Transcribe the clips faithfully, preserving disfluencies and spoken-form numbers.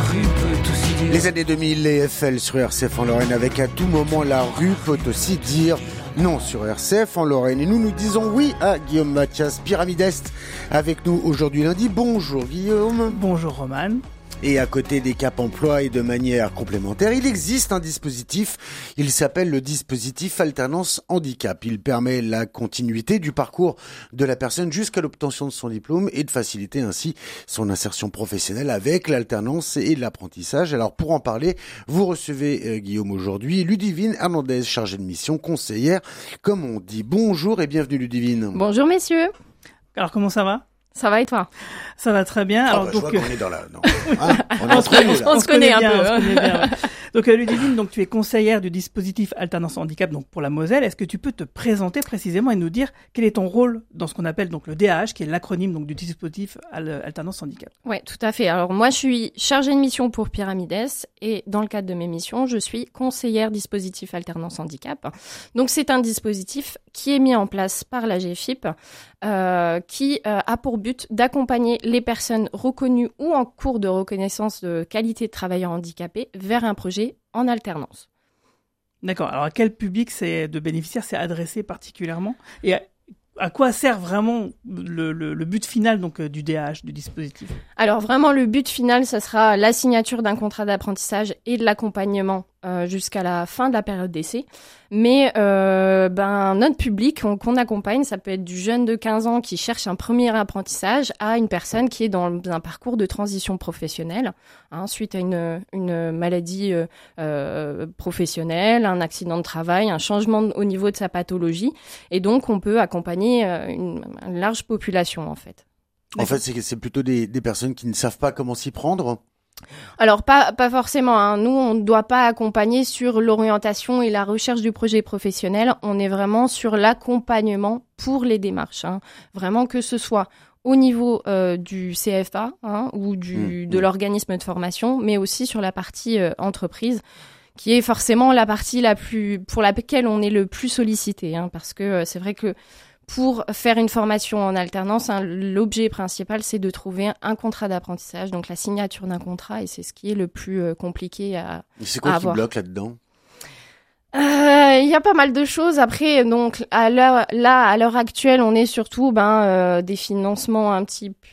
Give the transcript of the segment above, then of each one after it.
rue peut aussi dire. Les années deux mille, les F L sur R C F en Lorraine, avec à tout moment la rue peut aussi dire non sur R C F en Lorraine. Et nous, nous disons oui à Guillaume Mathias, Pyramide Est, avec nous aujourd'hui lundi. Bonjour Guillaume. Bonjour Roman. Et à côté des Cap Emploi et de manière complémentaire, il existe un dispositif. Il s'appelle le dispositif Alternance Handicap. Il permet la continuité du parcours de la personne jusqu'à l'obtention de son diplôme et de faciliter ainsi son insertion professionnelle avec l'alternance et l'apprentissage. Alors pour en parler, vous recevez euh, Guillaume aujourd'hui, Ludivine Hernandez, chargée de mission, conseillère, comme on dit. Bonjour et bienvenue Ludivine. Bonjour messieurs. Alors comment ça va ? Ça va et toi ? Ça va très bien. Alors oh bah, donc je vois qu'on est dans la non. Hein, on est entre nous, là. On se connaît un bien, peu. on se Hein. connaît bien, ouais. Donc euh, Ludivine, donc tu es conseillère du dispositif Alternance Handicap donc pour la Moselle. Est-ce que tu peux te présenter précisément et nous dire quel est ton rôle dans ce qu'on appelle donc le D A H, qui est l'acronyme donc du dispositif Alternance Handicap ? Ouais, tout à fait. Alors moi, je suis chargée de mission pour Pyramide Est et dans le cadre de mes missions, je suis conseillère dispositif Alternance Handicap. Donc c'est un dispositif qui est mis en place par la G F I P, euh, qui euh, a pour but d'accompagner les personnes reconnues ou en cours de reconnaissance de qualité de travailleurs handicapés vers un projet en alternance. D'accord. Alors à quel public c'est de bénéficiaires c'est adressé particulièrement ? Et à, à quoi sert vraiment le, le, le but final donc euh, du D A H, du dispositif ? Alors vraiment, le but final, ça sera la signature d'un contrat d'apprentissage et de l'accompagnement euh, jusqu'à la fin de la période d'essai. Mais euh, ben, notre public qu'on, qu'on accompagne, ça peut être du jeune de quinze ans qui cherche un premier apprentissage à une personne qui est dans un parcours de transition professionnelle, hein, suite à une, une maladie euh, euh, professionnelle, un accident de travail, un changement au niveau de sa pathologie. Et donc, on peut accompagner euh, une, une large population, en fait. En fait, c'est, c'est plutôt des, des personnes qui ne savent pas comment s'y prendre. Alors, pas, pas forcément. Hein. Nous, on ne doit pas accompagner sur l'orientation et la recherche du projet professionnel. On est vraiment sur l'accompagnement pour les démarches. Hein. Vraiment que ce soit au niveau euh, du C F A hein, ou du, mmh, de mmh. l'organisme de formation, mais aussi sur la partie euh, entreprise, qui est forcément la partie la plus pour laquelle on est le plus sollicité. Hein, parce que euh, c'est vrai que pour faire une formation en alternance, hein, l'objet principal, c'est de trouver un contrat d'apprentissage, donc la signature d'un contrat, et c'est ce qui est le plus euh, compliqué à, et c'est quoi à qui avoir. bloque là-dedans ? Il euh, y a pas mal de choses. Après, donc à l'heure, là, à l'heure actuelle, on est surtout ben euh, des financements un petit peu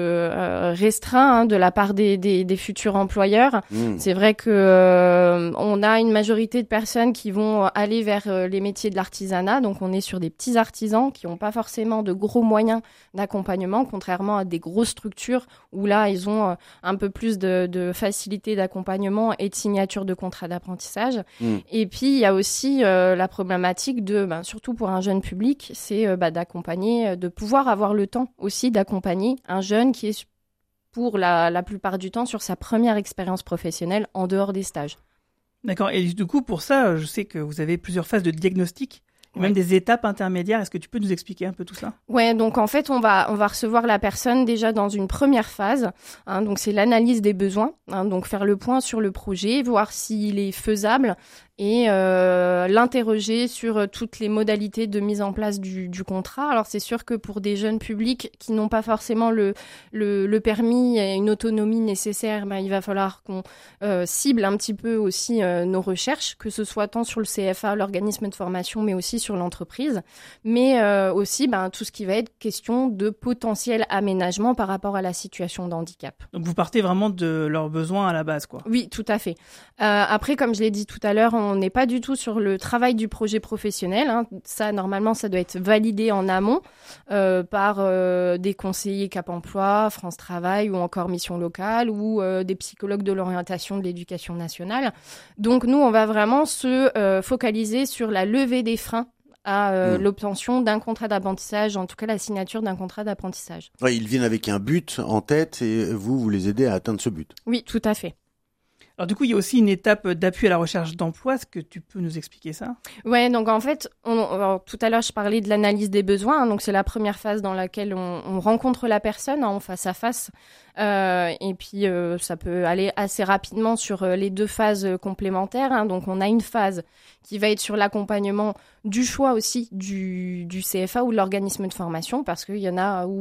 euh, restreints hein, de la part des, des, des futurs employeurs. Mmh. C'est vrai que euh, on a une majorité de personnes qui vont aller vers euh, les métiers de l'artisanat. Donc, on est sur des petits artisans qui n'ont pas forcément de gros moyens d'accompagnement, contrairement à des grosses structures où là, ils ont euh, un peu plus de, de facilité d'accompagnement et de signature de contrat d'apprentissage. Mmh. Et puis, il y a aussi euh, la problématique de, ben, surtout pour un jeune public, c'est euh, bah, d'accompagner, de pouvoir avoir le temps aussi d'accompagner un jeune qui est pour la, la plupart du temps sur sa première expérience professionnelle en dehors des stages. D'accord. Et du coup, pour ça, je sais que vous avez plusieurs phases de diagnostic. Et ouais. Même des étapes intermédiaires. Est-ce que tu peux nous expliquer un peu tout ça ? Ouais, donc en fait, on va on va recevoir la personne déjà dans une première phase. Hein, donc c'est l'analyse des besoins. Hein, donc faire le point sur le projet, voir s'il est faisable et euh, l'interroger sur toutes les modalités de mise en place du, du contrat. Alors c'est sûr que pour des jeunes publics qui n'ont pas forcément le le, le permis et une autonomie nécessaire, ben, il va falloir qu'on euh, cible un petit peu aussi euh, nos recherches, que ce soit tant sur le C F A, l'organisme de formation, mais aussi sur l'entreprise, mais euh, aussi ben, tout ce qui va être question de potentiel aménagement par rapport à la situation de handicap. Donc vous partez vraiment de leurs besoins à la base, quoi. Oui, tout à fait. Euh, après, comme je l'ai dit tout à l'heure, on n'est pas du tout sur le travail du projet professionnel. Hein. Ça, normalement, ça doit être validé en amont euh, par euh, des conseillers Cap Emploi, France Travail ou encore Mission Locale ou euh, des psychologues de l'orientation de l'éducation nationale. Donc nous, on va vraiment se euh, focaliser sur la levée des freins à euh, mmh. l'obtention d'un contrat d'apprentissage, en tout cas la signature d'un contrat d'apprentissage. Ouais, ils viennent avec un but en tête et vous, vous les aidez à atteindre ce but. Oui, tout à fait. Alors du coup, il y a aussi une étape d'appui à la recherche d'emploi. Est-ce que tu peux nous expliquer ça ? Ouais, donc en fait, on, alors, tout à l'heure, je parlais de l'analyse des besoins. Hein, donc c'est la première phase dans laquelle on, on rencontre la personne hein, en face à face. Euh, et puis euh, ça peut aller assez rapidement sur euh, les deux phases euh, complémentaires. Hein. Donc on a une phase qui va être sur l'accompagnement du choix aussi du, du C F A ou de l'organisme de formation, parce qu'il y en a où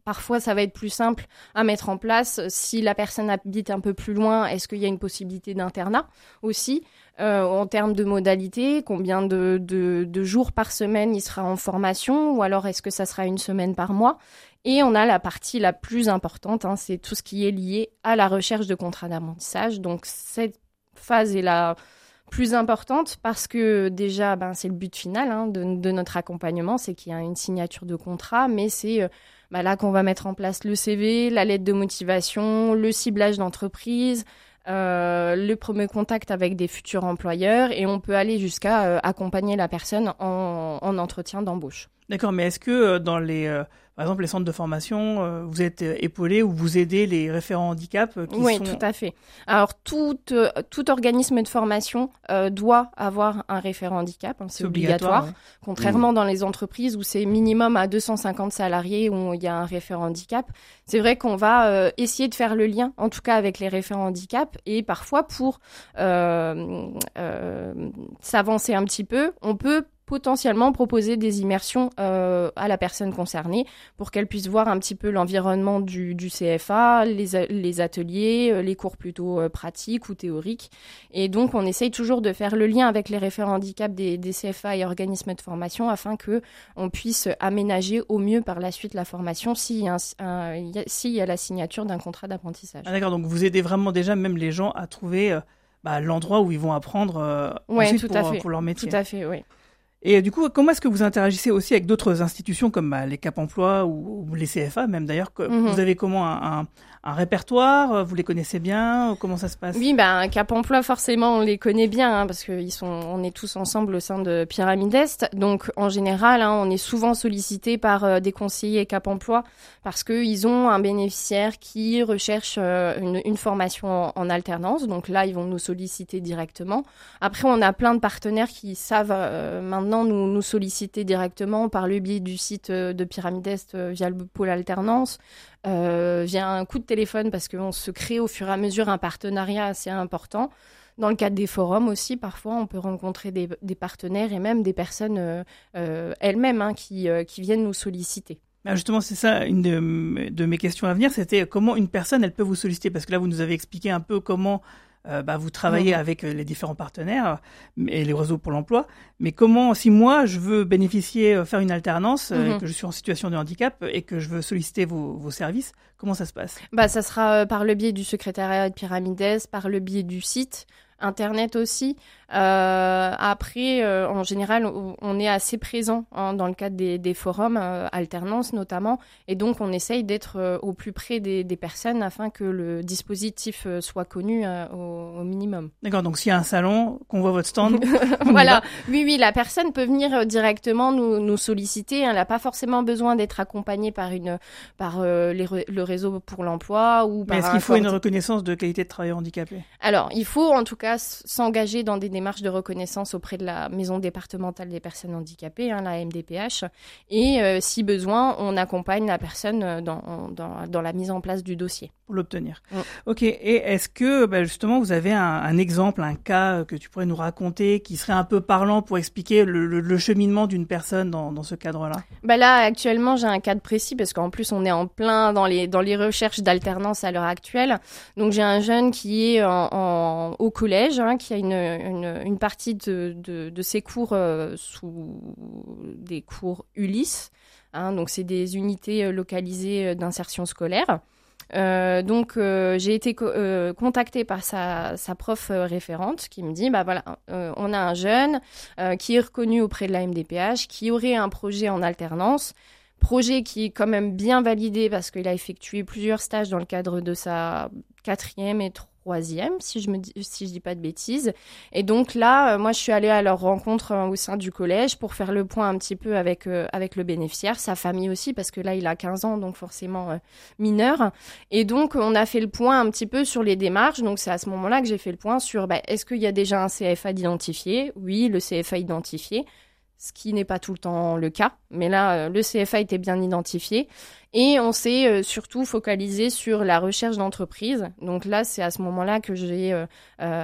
Parfois, ça va être plus simple à mettre en place. Si la personne habite un peu plus loin, est-ce qu'il y a une possibilité d'internat aussi euh, en termes de modalités, combien de, de, de jours par semaine il sera en formation, ou alors est-ce que ça sera une semaine par mois? Et on a la partie la plus importante, hein, c'est tout ce qui est lié à la recherche de contrats d'apprentissage. Donc, cette phase est la plus importante parce que déjà, ben, c'est le but final hein, de, de notre accompagnement, c'est qu'il y a une signature de contrat, mais c'est... Euh, Bah là qu'on va mettre en place le C V, la lettre de motivation, le ciblage d'entreprise, euh, le premier contact avec des futurs employeurs, et on peut aller jusqu'à euh, accompagner la personne en, en entretien d'embauche. D'accord, mais est-ce que euh, dans les, euh, par exemple, les centres de formation, euh, vous êtes épaulé ou vous aidez les référents handicap euh, qui Oui, sont... tout à fait. Alors, tout, euh, tout organisme de formation euh, doit avoir un référent handicap, hein, c'est, c'est obligatoire, obligatoire ouais. Contrairement mmh. dans les entreprises où c'est minimum à deux cent cinquante salariés où il y a un référent handicap. C'est vrai qu'on va euh, essayer de faire le lien, en tout cas avec les référents handicap, et parfois pour euh, euh, s'avancer un petit peu, on peut potentiellement proposer des immersions euh, à la personne concernée pour qu'elle puisse voir un petit peu l'environnement du, du C F A, les, les ateliers, les cours plutôt euh, pratiques ou théoriques. Et donc, on essaye toujours de faire le lien avec les référents handicap des, des C F A et organismes de formation afin qu'on puisse aménager au mieux par la suite la formation s'il y a, un, un, y a, s'il y a la signature d'un contrat d'apprentissage. Ah, d'accord, donc vous aidez vraiment déjà même les gens à trouver euh, bah, l'endroit où ils vont apprendre euh, ouais, ensuite tout pour, à fait. pour leur métier. Tout à fait, oui. Et du coup, comment est-ce que vous interagissez aussi avec d'autres institutions comme bah, les Cap Emploi ou, ou les C F A même d'ailleurs que, mm-hmm. Vous avez comment un, un, un répertoire? Vous les connaissez bien? Comment ça se passe? Oui, ben Cap Emploi forcément on les connaît bien hein, parce que ils sont, on est tous ensemble au sein de Pyramide Est. Donc en général, hein, on est souvent sollicité par euh, des conseillers Cap Emploi parce que ils ont un bénéficiaire qui recherche euh, une, une formation en, en alternance. Donc là, ils vont nous solliciter directement. Après, on a plein de partenaires qui savent euh, maintenant Nous, nous solliciter directement par le biais du site de Pyramide Est euh, via le pôle alternance, euh, via un coup de téléphone parce qu'on se crée au fur et à mesure un partenariat assez important. Dans le cadre des forums aussi, parfois, on peut rencontrer des, des partenaires et même des personnes euh, euh, elles-mêmes hein, qui, euh, qui viennent nous solliciter. Ah justement, c'est ça, une de, de mes questions à venir, c'était comment une personne, elle peut vous solliciter? Parce que là, vous nous avez expliqué un peu comment Euh, bah, vous travaillez mmh. avec les différents partenaires et les réseaux pour l'emploi. Mais comment, si moi, je veux bénéficier, euh, faire une alternance, mmh. euh, que je suis en situation de handicap et que je veux solliciter vos, vos services, comment ça se passe? Bah, ça sera par le biais du secrétariat de Pyramide Est, par le biais du site, Internet aussi. Euh, après, euh, en général, on, on est assez présent hein, dans le cadre des, des forums, euh, alternance notamment, et donc on essaye d'être euh, au plus près des, des personnes afin que le dispositif euh, soit connu euh, au, au minimum. D'accord, donc s'il y a un salon, qu'on voit votre stand, voilà. Oui, oui, la personne peut venir directement nous, nous solliciter. Elle n'a pas forcément besoin d'être accompagnée par une, par euh, les, le réseau pour l'emploi ou par. Mais est-ce qu'il faut une reconnaissance de qualité de travailleur handicapé? Alors, il faut en tout cas s'engager dans des démarches de reconnaissance auprès de la maison départementale des personnes handicapées, hein, la M D P H, et euh, si besoin, on accompagne la personne dans, dans, dans la mise en place du dossier. Pour l'obtenir. Mm. Ok, et est-ce que bah, justement vous avez un, un exemple, un cas que tu pourrais nous raconter qui serait un peu parlant pour expliquer le, le, le cheminement d'une personne dans, dans ce cadre-là? Bah là, actuellement, j'ai un cadre précis parce qu'en plus, on est en plein dans les, dans les recherches d'alternance à l'heure actuelle. Donc, j'ai un jeune qui est en, en, au collège, hein, qui a une, une, une partie de, de, de ses cours euh, sous des cours Ulysse. Hein, donc, c'est des unités localisées d'insertion scolaire. Euh, donc euh, j'ai été co- euh, contactée par sa, sa prof euh, référente qui me dit bah voilà euh, on a un jeune euh, qui est reconnu auprès de la M D P H qui aurait un projet en alternance, projet qui est quand même bien validé parce qu'il a effectué plusieurs stages dans le cadre de sa quatrième et troisième, si je me dis, si je dis pas de bêtises. Et donc là, euh, moi, je suis allée à leur rencontre euh, au sein du collège pour faire le point un petit peu avec euh, avec le bénéficiaire, sa famille aussi, parce que là, il a quinze ans, donc forcément euh, mineur. Et donc, on a fait le point un petit peu sur les démarches. Donc, c'est à ce moment-là que j'ai fait le point sur, bah, est-ce qu'il y a déjà un C F A d'identifié? Oui, le C F A identifié. Ce qui n'est pas tout le temps le cas. Mais là, euh, le C F A était bien identifié. Et on s'est euh, surtout focalisé sur la recherche d'entreprise. Donc là, c'est à ce moment-là que j'ai euh,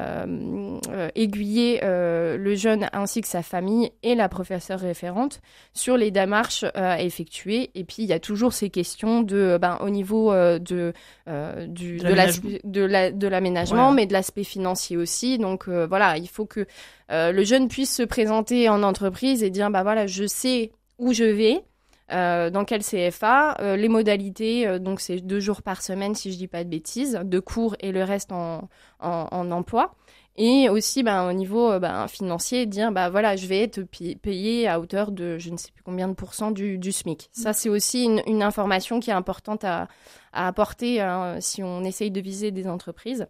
euh, euh, aiguillé euh, le jeune ainsi que sa famille et la professeure référente sur les démarches euh, à effectuer. Et puis, il y a toujours ces questions de, ben, au niveau euh, de, euh, du, de, l'aspect, de, la, de l'aménagement, ouais. mais de l'aspect financier aussi. Donc euh, voilà, il faut que euh, le jeune puisse se présenter en entreprise et dire, bah voilà, je sais où je vais. Euh, dans quel C F A, euh, les modalités, euh, donc c'est deux jours par semaine si je dis pas de bêtises, de cours et le reste en, en, en emploi. Et aussi ben, au niveau euh, ben, financier, dire bah voilà, je vais être payé à hauteur de je ne sais plus combien de pourcents du, du SMIC. Ça c'est aussi une, une information qui est importante à, à apporter hein, si on essaye de viser des entreprises.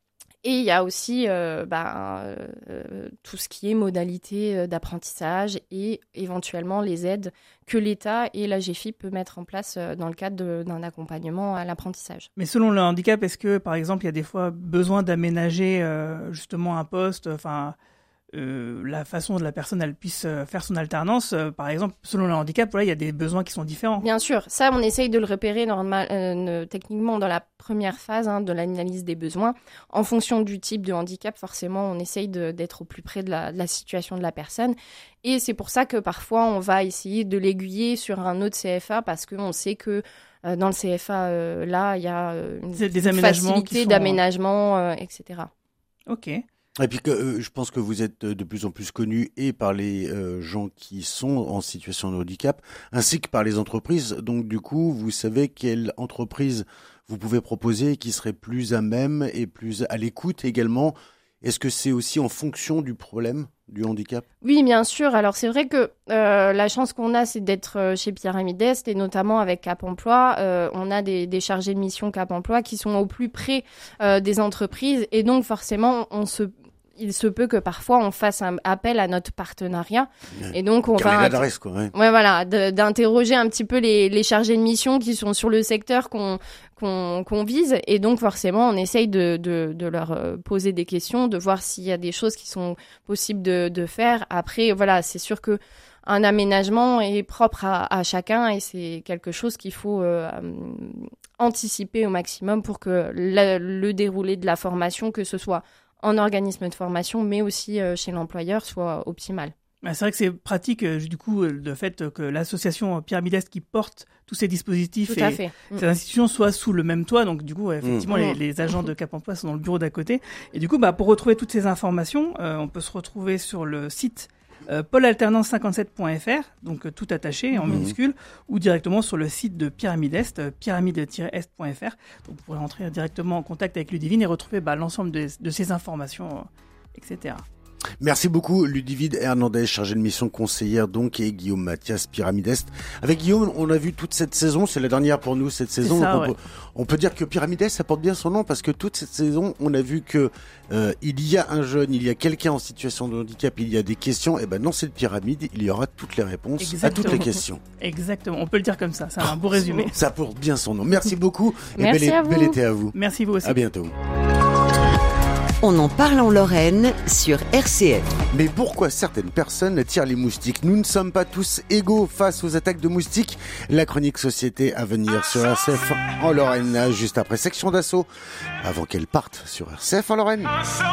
Et il y a aussi euh, bah, euh, tout ce qui est modalité d'apprentissage et éventuellement les aides que l'État et la G F I P peuvent mettre en place dans le cadre de, d'un accompagnement à l'apprentissage. Mais selon le handicap, est-ce que, par exemple, il y a des fois besoin d'aménager euh, justement un poste, enfin, euh, la façon dont la personne elle puisse faire son alternance, euh, par exemple, selon le handicap, voilà, il y a des besoins qui sont différents. Bien sûr, ça, on essaye de le repérer normal, euh, techniquement dans la première phase hein, de l'analyse des besoins. En fonction du type de handicap, forcément, on essaye de, d'être au plus près de la, de la situation de la personne. Et c'est pour ça que parfois, on va essayer de l'aiguiller sur un autre C F A parce qu'on sait que euh, dans le C F A, euh, là, il y a une, des une facilité sont... d'aménagement, euh, et cetera. Ok. Et puis que, euh, je pense que vous êtes de plus en plus connu et par les euh, gens qui sont en situation de handicap, ainsi que par les entreprises. Donc du coup, vous savez quelle entreprise vous pouvez proposer qui serait plus à même et plus à l'écoute également. Est-ce que c'est aussi en fonction du problème du handicap ? Oui, bien sûr. Alors c'est vrai que euh, la chance qu'on a, c'est d'être chez Pyramide Est et notamment avec Cap Emploi. Euh, on a des, des chargés de mission Cap Emploi qui sont au plus près euh, des entreprises et donc forcément, on se il se peut que parfois on fasse un appel à notre partenariat ouais. et donc on va l'adresse, quoi, ouais. ouais voilà de, d'interroger un petit peu les, les chargés de mission qui sont sur le secteur qu'on qu'on, qu'on vise et donc forcément on essaye de, de, de leur poser des questions, de voir s'il y a des choses qui sont possibles de, de faire. Après voilà, c'est sûr que un aménagement est propre à, à chacun et c'est quelque chose qu'il faut euh, anticiper au maximum pour que la, le déroulé de la formation, que ce soit en organisme de formation, mais aussi euh, chez l'employeur, soit optimal. C'est vrai que c'est pratique, euh, du coup, le fait que l'association Pyramide Est qui porte tous ces dispositifs Tout et à fait. ces institutions soient sous le même toit. Donc, du coup, effectivement, mmh. les, les agents de Cap Emploi sont dans le bureau d'à côté. Et du coup, bah, pour retrouver toutes ces informations, euh, on peut se retrouver sur le site Euh, pôle alternance cinquante-sept point f r, donc euh, tout attaché en mmh. minuscule, ou directement sur le site de Pyramide Est, euh, pyramide tiret est point f r. Donc vous pourrez rentrer directement en contact avec Ludivine et retrouver bah, l'ensemble de, de ces informations, euh, et cetera. Merci beaucoup Ludivine Hernandez, chargée de mission conseillère donc, et Guillaume Mathias, Pyramide Est. Avec Guillaume, on a vu toute cette saison, c'est la dernière pour nous cette saison. Ça, donc ouais. on, peut, on peut dire que Pyramide Est, ça porte bien son nom parce que toute cette saison, on a vu que euh, il y a un jeune, il y a quelqu'un en situation de handicap, il y a des questions. Et ben dans cette pyramide, il y aura toutes les réponses Exactement. à toutes les questions. Exactement, on peut le dire comme ça, c'est un beau résumé. Ça porte bien son nom. Merci beaucoup et Merci bel, à vous. bel été à vous. Merci vous aussi. À bientôt. On en parle en Lorraine sur R C F. Mais pourquoi certaines personnes tirent les moustiques ? Nous ne sommes pas tous égaux face aux attaques de moustiques. La chronique société à venir sur R C F en Lorraine, juste après Section d'Assaut, avant qu'elle parte sur R C F en Lorraine.